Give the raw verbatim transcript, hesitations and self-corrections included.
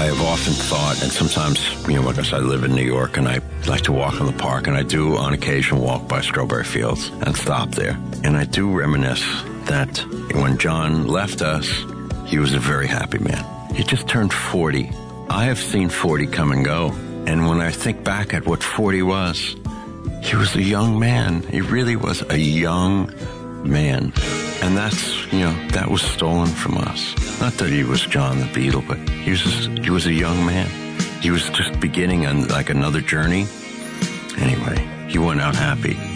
have often thought, and sometimes, you know, because I live in New York and I like to walk in the park, and I do on occasion walk by Strawberry Fields and stop there. And I do reminisce that when John left us, he was a very happy man. He just turned forty. I have seen forty come and go. And when I think back at what forty was, he was a young man. He really was a young man. And that's, you know, that was stolen from us. Not that he was John the Beatle, but he was just, he was a young man. He was just beginning on like another journey. Anyway, he went out happy.